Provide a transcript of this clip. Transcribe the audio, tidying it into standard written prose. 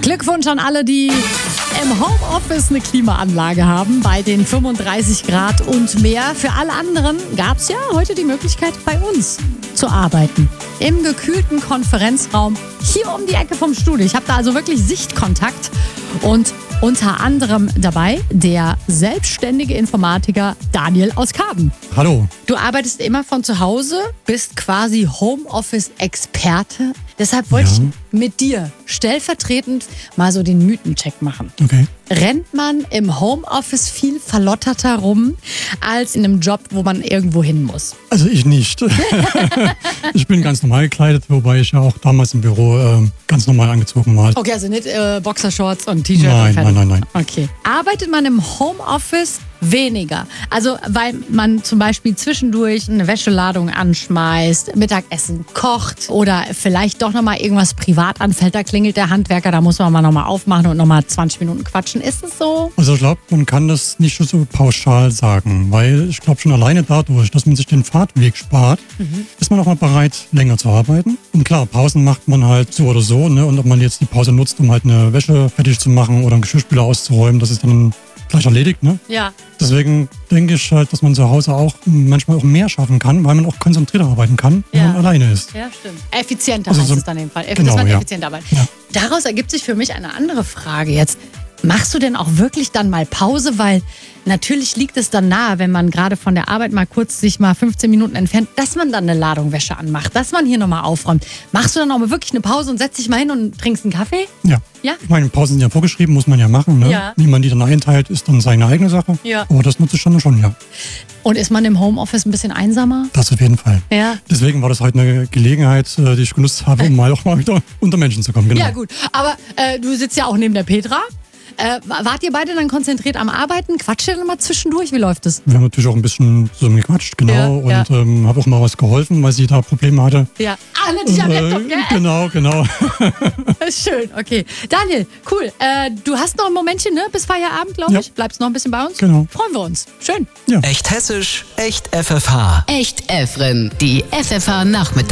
Glückwunsch an alle, die im Homeoffice eine Klimaanlage haben, bei den 35 Grad und mehr. Für alle anderen gab es ja heute die Möglichkeit, bei uns zu arbeiten. Im gekühlten Konferenzraum hier um die Ecke vom Studio. Ich habe da also wirklich Sichtkontakt und unter anderem dabei der selbstständige Informatiker Daniel aus Karben. Hallo. Du arbeitest immer von zu Hause, bist quasi Homeoffice-Experte. Deshalb wollte ich mit dir stellvertretend mal so den Mythencheck machen. Okay. Rennt man im Homeoffice viel verlotterter rum als in einem Job, wo man irgendwo hin muss? Also ich nicht. Ich bin ganz normal gekleidet, wobei ich ja auch damals im Büro ganz normal angezogen war. Okay, also nicht Boxershorts und T-Shirt. Nein. Okay. Arbeitet man im Homeoffice weniger? Also weil man zum Beispiel zwischendurch eine Wäscheladung anschmeißt, Mittagessen kocht oder vielleicht doch nochmal irgendwas privat anfällt, da klingelt der Handwerker, da muss man mal nochmal aufmachen und nochmal 20 Minuten quatschen. Ist es so? Also ich glaube, man kann das nicht so pauschal sagen, weil ich glaube schon alleine dadurch, dass man sich den Fahrtweg spart, ist man auch mal bereit, länger zu arbeiten. Und klar, Pausen macht man halt so oder so, ne? Und ob man jetzt die Pause nutzt, um halt eine Wäsche fertig zu machen oder einen Geschirrspüler auszuräumen, das ist dann gleich erledigt, ne? Ja. Deswegen denke ich halt, dass man zu Hause auch manchmal auch mehr schaffen kann, weil man auch konzentrierter arbeiten kann, wenn man alleine ist. Ja, stimmt. Effizienter Also heißt so, es dann in dem Fall. genau, dass man ja. effizient arbeitet. Ja. Daraus ergibt sich für mich eine andere Frage jetzt. Machst du denn auch wirklich dann mal Pause? Weil natürlich liegt es dann nahe, wenn man gerade von der Arbeit mal kurz sich mal 15 Minuten entfernt, dass man dann eine Ladung Wäsche anmacht, dass man hier nochmal aufräumt. Machst du dann auch mal wirklich eine Pause und setzt dich mal hin und trinkst einen Kaffee? Ja. Ja? Ich meine, Pausen sind ja vorgeschrieben, muss man ja machen. Ne? Ja. Wie man die dann einteilt, ist dann seine eigene Sache. Ja. Aber das nutze ich dann schon, ja. Und ist man im Homeoffice ein bisschen einsamer? Das auf jeden Fall. Ja. Deswegen war das heute eine Gelegenheit, die ich genutzt habe, um mal auch mal wieder unter Menschen zu kommen. Genau. Ja, gut. Aber du sitzt ja auch neben der Petra. Wart ihr beide dann konzentriert am Arbeiten? Quatscht ihr dann mal zwischendurch? Wie läuft es? Wir haben natürlich auch ein bisschen zusammen gequatscht, genau. Ja, und habe auch mal was geholfen, weil sie da Probleme hatte. Ja. Alle dich am Laptop, gell? Genau. Schön, okay. Daniel, cool. Du hast noch ein Momentchen, ne? Bis Feierabend, glaube ich. Bleibst noch ein bisschen bei uns? Genau. Freuen wir uns. Schön. Echt hessisch, echt FFH. Echt Efren, die FFH Nachmittag.